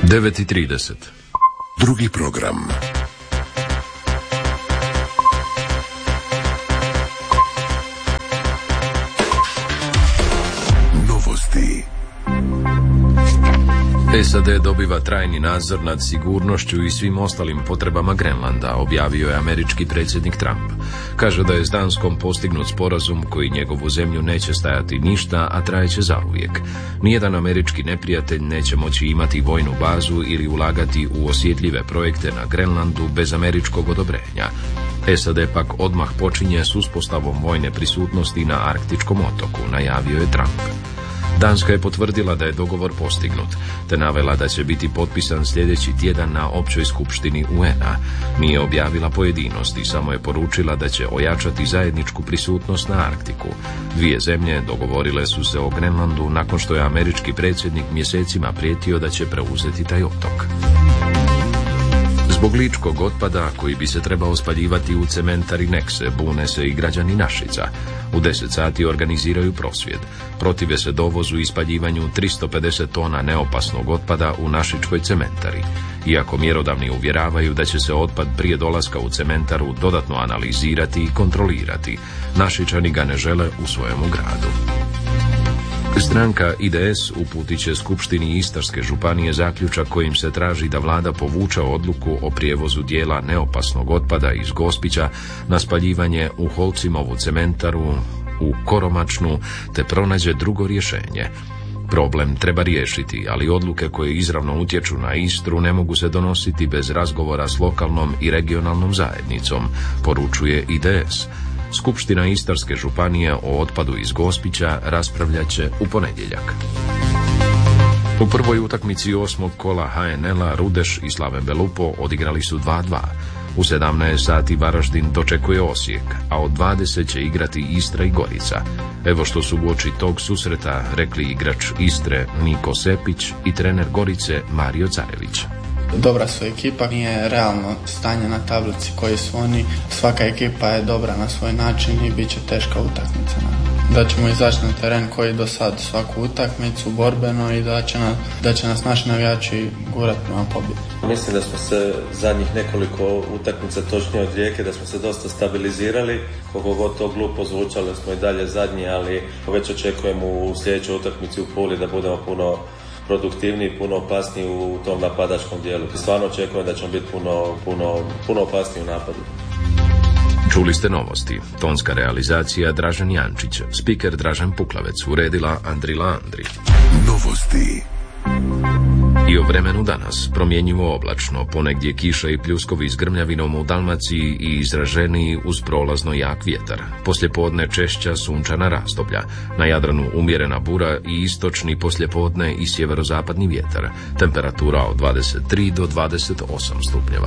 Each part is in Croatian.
9:30. Drugi program. Novosti. SAD dobiva trajni nadzor nad sigurnošću i svim ostalim potrebama Grenlanda, objavio je američki predsjednik Trump. Kaže da je s Danskom postignut sporazum koji njegovu zemlju neće stajati ništa, a trajeće zauvijek. Nijedan američki neprijatelj neće moći imati vojnu bazu ili ulagati u osjetljive projekte na Grenlandu bez američkog odobrenja. SAD pak odmah počinje s uspostavom vojne prisutnosti na arktičkom otoku, najavio je Trump. Danska je potvrdila da je dogovor postignut, te navela da će biti potpisan sljedeći tjedan na općoj skupštini UN-a. Nije objavila pojedinosti, samo je poručila da će ojačati zajedničku prisutnost na Arktiku. Dvije zemlje dogovorile su se o Grenlandu nakon što je američki predsjednik mjesecima prijetio da će preuzeti taj otok. Zbog ličkog otpada koji bi se trebao spaljivati u cementari Nekse, bune se i građani Našica. U 10 sati organiziraju prosvjed. Protive se dovozu i spaljivanju 350 tona neopasnog otpada u našičkoj cementari. Iako mjerodavni uvjeravaju da će se otpad prije dolaska u cementaru dodatno analizirati i kontrolirati, Našičani ga ne žele u svojemu gradu. Stranka IDS uputit će Skupštini Istarske županije zaključak kojim se traži da vlada povuče odluku o prijevozu dijela neopasnog otpada iz Gospića na spaljivanje u Holcimovu cementaru u Koromačnu te pronađe drugo rješenje. Problem treba riješiti, ali odluke koje izravno utječu na Istru ne mogu se donositi bez razgovora s lokalnom i regionalnom zajednicom, poručuje IDS. Skupština Istarske županije o otpadu iz Gospića raspravljat će u ponedjeljak. U prvoj utakmici 8. kola HNL-a Rudeš i Slaven Belupo odigrali su 2:2. U 17 sati Varaždin dočekuje Osijek, a od 20 će igrati Istra i Gorica. Evo što su uoči tog susreta rekli igrač Istre Niko Sepić i trener Gorice Mario Carević. Dobra su ekipa, nije realno stanje na tablici koji su oni. Svaka ekipa je dobra na svoj način i bit će teška utakmica. Da ćemo izaći na teren koji do sad svaku utakmicu borbeno i da će nas naši navijači gurati prema pobjedi. Mislim da smo se zadnjih nekoliko utakmica, točnije od Rijeke, da smo se dosta stabilizirali. Koliko god to glupo zvučalo, smo i dalje zadnji, ali već očekujemo u sljedećoj utakmici u Puli da budemo puno produktivniji, puno opasniji u tom napadačkom dijelu. Stvarno očekujem da ćemo biti puno opasniji u napadu. Čuli ste novosti. Tonska realizacija Dražen Jančić, spiker Dražen Puklavec, uredila Andrila Andri. Novosti. I o vremenu danas, promjenjivo oblačno, ponegdje kiša i pljuskovi s grmljavinom u Dalmaciji i izraženiji uz prolazno jak vjetar. Poslijepodne češća sunčana razdoblja, na Jadranu umjerena bura i istočni poslijepodne i sjeverozapadni vjetar. Temperatura od 23 do 28 stupnjeva.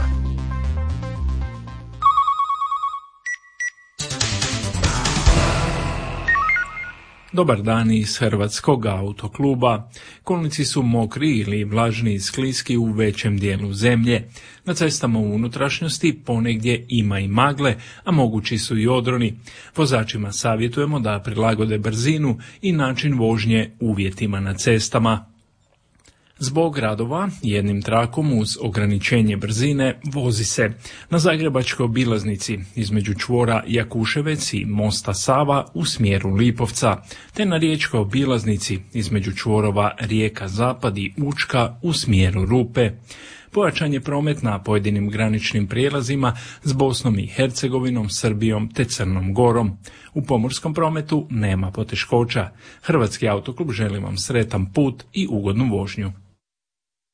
Dobar dan iz Hrvatskog autokluba. Kolnici su mokri ili vlažni i skliski u većem dijelu zemlje. Na cestama u unutrašnjosti ponegdje ima i magle, a mogući su i odroni. Vozačima savjetujemo da prilagode brzinu i način vožnje uvjetima na cestama. Zbog radova jednim trakom uz ograničenje brzine vozi se na zagrebačkoj obilaznici između čvora Jakuševec i mosta Sava u smjeru Lipovca, te na riječkoj obilaznici između čvorova Rijeka Zapad i Učka u smjeru Rupe. Pojačan je promet na pojedinim graničnim prijelazima s Bosnom i Hercegovinom, Srbijom te Crnom Gorom. U pomorskom prometu nema poteškoća. Hrvatski autoklub želi vam sretan put i ugodnu vožnju.